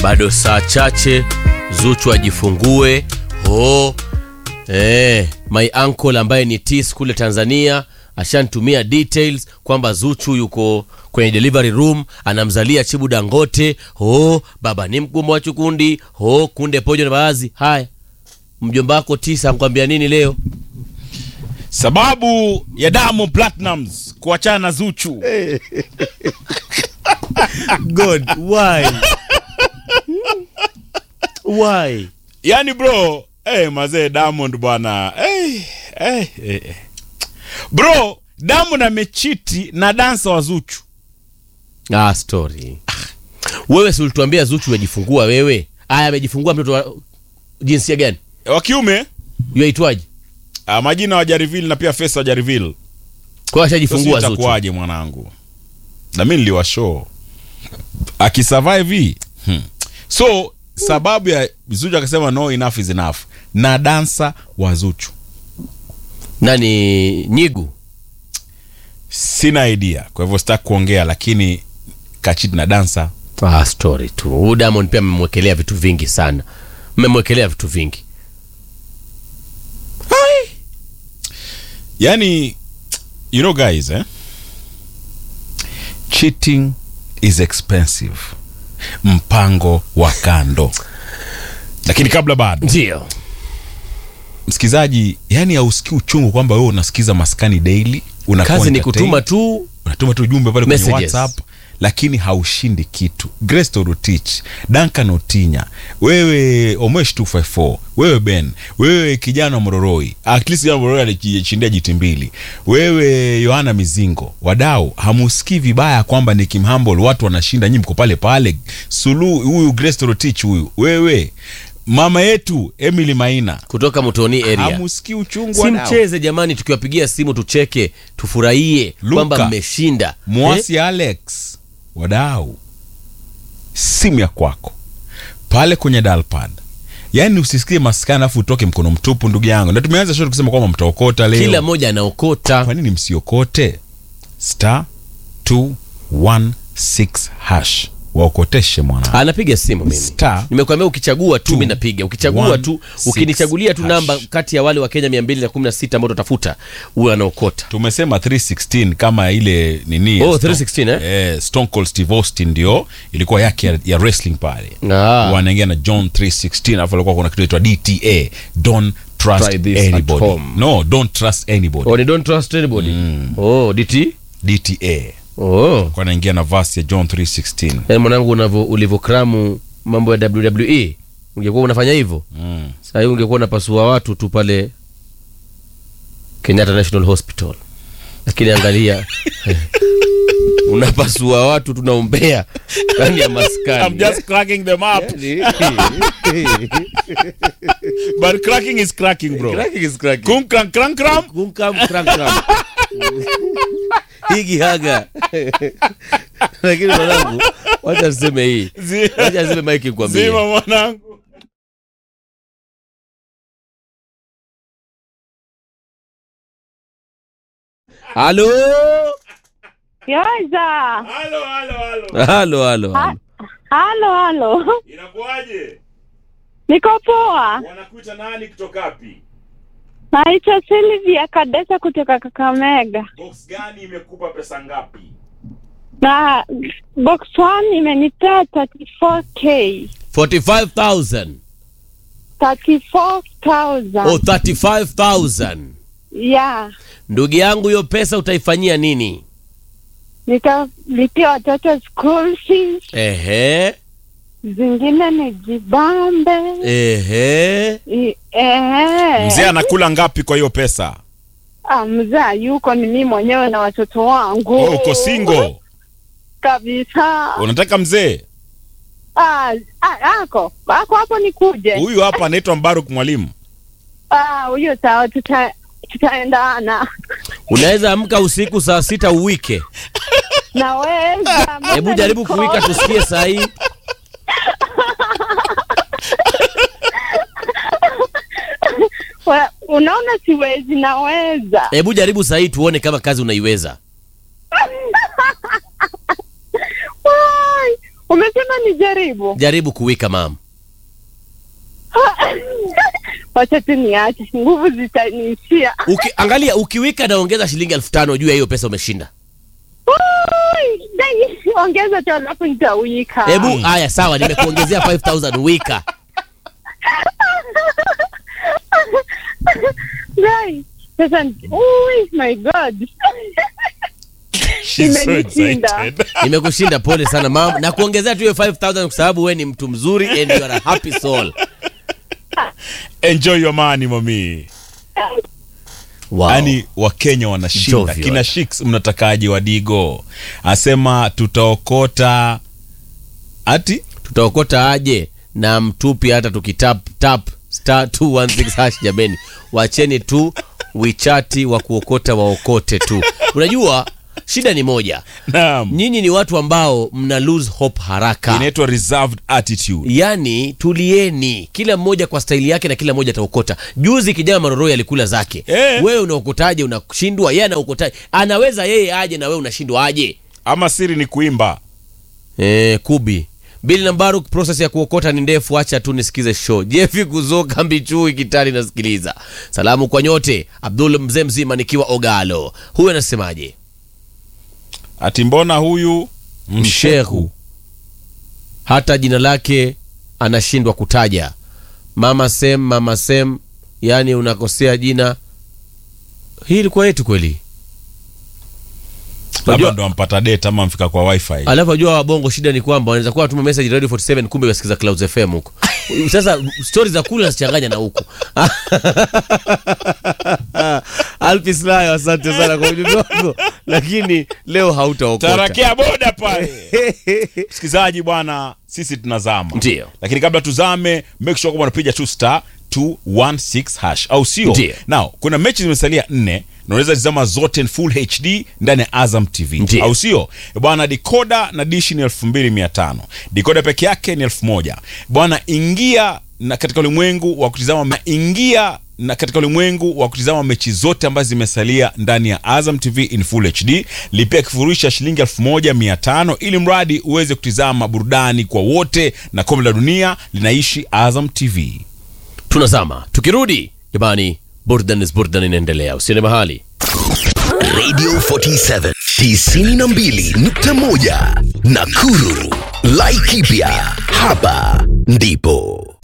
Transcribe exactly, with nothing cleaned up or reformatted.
Bado saa chache Zuchu ajifungue. Oh. Eh, my uncle ambaye ni Tis kule Tanzania ashanitumia details kwamba Zuchu yuko kwenye delivery room anamzalia Chibu Dangote. Oh, baba ni mgumu wa chukundi. Oh, kunde pojo na baadhi. Haya. Mjomba wako Tis anakuambia nini leo? Sababu ya Diamond Platnumz kuachana na Zuchu. God, why? Why? Yani bro, eh hey, mazee Diamond bwana. Eh hey, eh hey, hey. Bro, Diamond amechiti na dansa wa Zuchu. Ah, story. Wewe si ulituambia Zuchu yajifungua wewe? Aya, amejifungua mtoto wa jinsia gani? Wa kiume. Yaitwaje? Ah, majina wa Jariville na pia face wa Jariville. Kwa ashajifungua Zuchu. Itakuwaje mwanangu? Na mimi niliwa show. Akisurvive. Hmm. So sababu ya Zuchu akasema no, enough is enough. Na dansa wa Zuchu. Nani Nyigu? Sina idea. Kwa hivyo sitaki kuongea, lakini kachiti na dansa. Ah, story tu. Diamond pia mmemwekelea vitu vingi sana. Mmemwekelea vitu vingi. Hai. Yani, you know guys, eh? Cheating is expensive. Mpango wa kando. Lakini kabla bado. Ndio. Msikizaji, yani hausikii uchungu kwamba wewe unasikiza Maskani Daily, unakuwa kazi ni kutuma tu, unatuma tu jumbe pale kwenye messages. WhatsApp, lakini haushindi kitu. Grace Torotich, Duncan Otinya, wewe Omesh two five four, wewe Ben, wewe kijana Mororoi, at least kijana Mororoi alijishindia jiti mbili. Wewe Yohana Mizingo, wadau hamusikii vibaya kwamba ni Kim Humble watu wanashinda, nyinyi mko pale pale. Sulu huyu Grace Torotich huyu, wewe mama yetu Emily Maina kutoka Mutoni area. Hamusikii uchungu si mcheze jamani, tukiwapigia simu tucheke, tufurahie kwamba mmeshinda. Mwasi eh? Alex, wadau, simu ya kwako pale kwenye dialpad. Yani usisikie Maskani afu utoke mkono mtupu ndugu yangu. Na tumeanza show kusema kwamba mtaokota leo. Kila moja anaokota. Kwa nini msiokote? Star two one six hash. Waokoteshe mwana. Anapiga simu mimi. Star. Nimekuambia ukichagua tu mimi napiga. Ukichagua tu, ukinichagulia tu namba kati ya wale wa Kenya mia mbili kumi na sita ambao tutafuta, huyo anaokota. Tumesema three sixteen kama ile nini. Oh, three sixteen eh? Eh, Stone Cold Steve Austin ndio ilikuwa yake ya, ya wrestling pale. Ah. Wanaingia na John three sixteen, afa alikuwa kuna kitu inaitwa D T A. Don't trust anybody. No, don't trust anybody. Oh, they don't trust anybody. Mm. Oh, D T D T A. Oh. Kwa naingia na verse ya John three sixteen. Eh, mwanangu unavyo ulivokramu mambo ya W W E, ungekuwa unafanya hivyo. Mm. Sasa hiyo ungekuwa unapasua watu tu pale Kenyatta National Hospital. Lakini angalia unapasua watu tunaombea ndani ya Maskani. I'm just cracking them up. But cracking is cracking, bro. Cracking is cracking. Kum crank crank cram. Kum crank crank cram. Higi haga. Lakini mwanangu, wacha niseme hii. Wacha niseme Mike kwambie. Zima mwanangu. Halo? Yaza. Halo halo halo. Halo halo. Halo halo. Inakuaje? Niko poa. Wanakuita nani kutoka wapi? Naitwa Sylvia Kadesa kutoka Kakamega. Box gani imekupa pesa ngapi? Na box one imenipea thirty-four K. forty-five thousand. thirty-four thousand. Oh, thirty-five thousand. Yeah. Ndugu yangu, hiyo pesa utaifanyia nini? Nitalipia watoto school fees. Ehe. Zingine ni jibambe. Ehe. Ehe. Mzee anakula ngapi kwa hiyo pesa? Ah, mzee yuko ni mimi mwenyewe na watoto wangu. Oh, uko single? Kabisa. Unataka mzee? Ah, ah, ako. Ako hapo nikuje. Huyu hapa anaitwa Mbaruk Mwalimu. Ah, huyo sawa, tuta tutaendana. Unaweza amka usiku saa sita uwike. Naweza. Hebu jaribu kuwika tusikie saa hii. Unaona siwezi, naweza. Hebu jaribu saa hii tuone kama kazi unaiweza. Umesema nijaribu. Jaribu kuwika mam. Wacha tu niache, nguvu zitaniishia. Uki, angalia ukiwika naongeza shilingi elfu tano juu ya hiyo pesa umeshinda. Oi, dai, ongeza tu alafu nitawika. Hebu haya sawa, nimekuongezea five thousand wika. Dai, sasa oi my god. She's so excited. Nimekushinda, pole sana mam. Na kuongezea tu hiyo five thousand kwa sababu wewe ni mtu mzuri and you are a happy soul. Enjoy your money mami. Wow. Yaani Wakenya wanashinda. Jovio. Kina Shix mnatakaje Wadigo? Asema tutaokota ati Tutaokota aje na mtupi hata tukitap tap star two one six hash jameni. Wacheni tu wichati wa kuokota waokote tu. Unajua shida ni moja. naam. Nyinyi ni watu ambao mna lose hope haraka. Inaitwa reserved attitude. Yaani tulieni, kila mmoja kwa staili yake na kila mmoja ataokota. Juzi kijana Maroroi alikula zake. Eh. Wewe unaokotaje unashindwa, yeye anaokotaje? Anaweza yeye aje na wewe unashindwa aje? Ama siri ni kuimba. Eh, Kubi. Bili Nambaruk, process ya kuokota ni ndefu, acha tu nisikize show. Jefi kuzoka Mbichui Kitali nasikiliza. Salamu kwa nyote. Abdul mzee mzima nikiwa Ogalo. Huyu anasemaje? Ati mbona huyu Mshehu hata jina lake anashindwa kutaja. Mama Sem, Mama Sem, yani unakosea jina. Hii ilikuwa yetu kweli? labda ndo ampata data ama mfika kwa wifi. Alafu wajua wabongo shida ni kwamba wanaweza kuwa tuma message Radio forty-seven kumbe wasikiza Clouds F M huko. Sasa stories za kula zichanganya na huko. Alpis Layo, asante sana kwa ujumbe wako, lakini leo hautaokota. Tarakia boda pale. Msikizaji bwana, sisi tunazama. Ndio. Lakini kabla tuzame, make sure kwamba unapiga tu star two one six hash au sio? Ndio. Now, kuna mechi zimesalia nne na unaweza tazama zote in full H D ndani ya Azam T V. Ndio. Au sio? Bwana, decoder na dish ni elfu mbili mia tano. Decoder peke yake ni elfu moja. Bwana, ingia na katika ulimwengu wa kutizama ma- ingia na katika ulimwengu wa kutizama mechi zote ambazo zimesalia ndani ya Azam T V in full H D. Lipia kifurushi cha shilingi elfu moja mia tano ili mradi uweze kutizama burudani kwa wote, na kombe la dunia linaishi Azam T V. Tunazama. Tukirudi, jamani, burdan is burdan inaendelea. Usiende mahali. Radio forty-seven tisini na mbili nukta moja Nakuru. Laikipia, hapa ndipo